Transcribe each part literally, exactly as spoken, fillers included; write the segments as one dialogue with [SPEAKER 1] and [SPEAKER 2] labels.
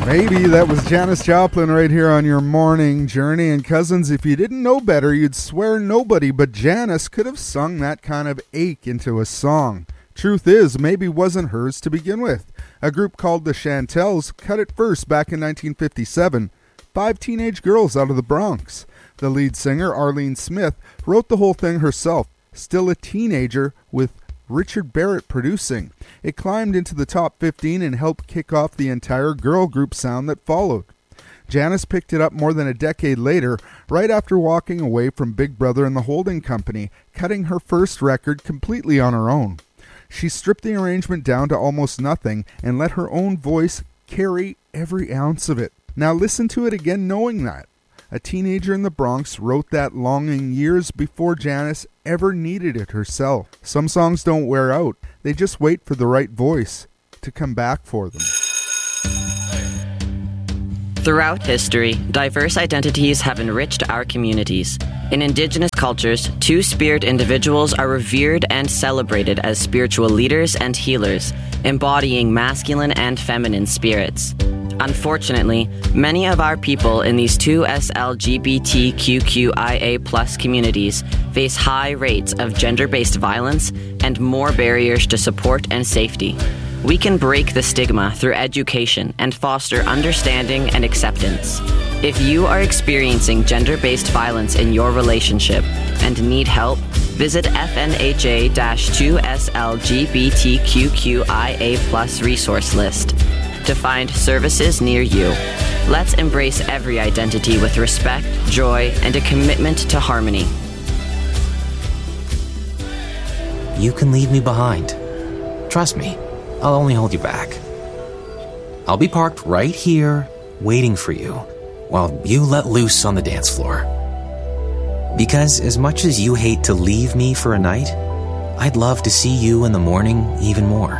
[SPEAKER 1] Maybe that was Janis Joplin right here on your morning journey. And cousins, if you didn't know better, you'd swear nobody but Janis could have sung that kind of ache into a song. Truth is, maybe wasn't hers to begin with. A group called the Chantels cut it first back in nineteen fifty-seven. Five teenage girls out of the Bronx. The lead singer, Arlene Smith, wrote the whole thing herself, still a teenager, with Richard Barrett producing. It climbed into the top fifteen and helped kick off the entire girl group sound that followed. Janis picked it up more than a decade later, right after walking away from Big Brother and the Holding Company, cutting her first record completely on her own. She stripped the arrangement down to almost nothing and let her own voice carry every ounce of it. Now listen to it again knowing that. A teenager in the Bronx wrote that longing years before Janis ever needed it herself. Some songs don't wear out. They just wait for the right voice to come back for them.
[SPEAKER 2] Throughout history, diverse identities have enriched our communities. In Indigenous cultures, two-spirit individuals are revered and celebrated as spiritual leaders and healers, embodying masculine and feminine spirits. Unfortunately, many of our people in these two S L G B T Q Q I A plus communities face high rates of gender-based violence and more barriers to support and safety. We can break the stigma through education and foster understanding and acceptance. If you are experiencing gender-based violence in your relationship and need help, visit F N H A two S L G B T Q Q I A plus resource list to find services near you. Let's embrace every identity with respect, joy, and a commitment to harmony.
[SPEAKER 3] You can leave me behind. Trust me, I'll only hold you back. I'll be parked right here, waiting for you, while you let loose on the dance floor. Because as much as you hate to leave me for a night, I'd love to see you in the morning even more.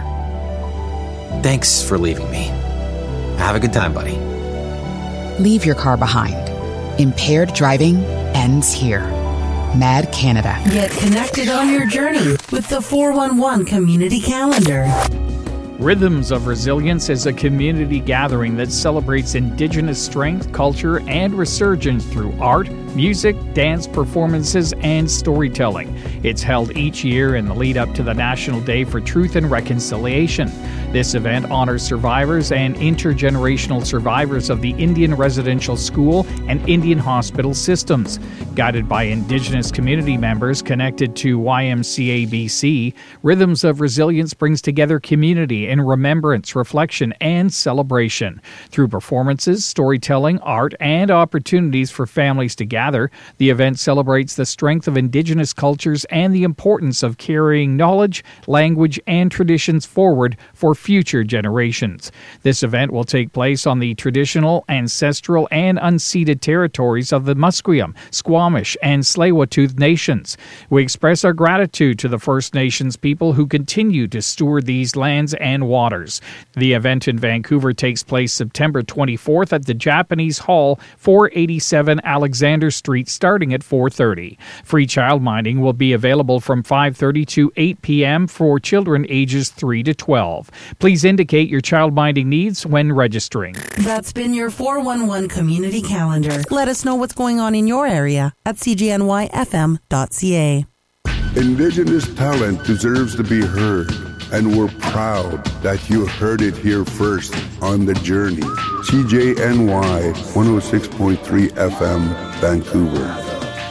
[SPEAKER 3] Thanks for leaving me. Have a good time, buddy.
[SPEAKER 4] Leave your car behind. Impaired driving ends here. Mad Canada.
[SPEAKER 5] Get connected on your journey with the four one one Community Calendar.
[SPEAKER 6] Rhythms of Resilience is a community gathering that celebrates Indigenous strength, culture, and resurgence through art, music, dance performances, and storytelling. It's held each year in the lead up to the National Day for Truth and Reconciliation. This event honors survivors and intergenerational survivors of the Indian residential school and Indian hospital systems. Guided by Indigenous community members connected to Y M C A B C, Rhythms of Resilience brings together community in remembrance, reflection, and celebration. Through performances, storytelling, art, and opportunities for families to gather, the event celebrates the strength of Indigenous cultures and the importance of carrying knowledge, language, and traditions forward for future generations. This event will take place on the traditional, ancestral, and unceded territories of the Musqueam, Squamish, and Tsleil-Waututh nations. We express our gratitude to the First Nations people who continue to steward these lands and waters. The event in Vancouver takes place September twenty-fourth at the Japanese Hall, four eighty-seven Alexander Street, starting at four thirty. Free childminding will be available from five thirty to eight p.m. for children ages three to twelve. Please indicate your childminding needs when registering.
[SPEAKER 5] That's been your four one one Community Calendar. Let us know what's going on in your area at c g n y f m dot c a.
[SPEAKER 7] Indigenous talent deserves to be heard, and we're proud that you heard it here first on The Journey. C J N Y one oh six point three F M, Vancouver.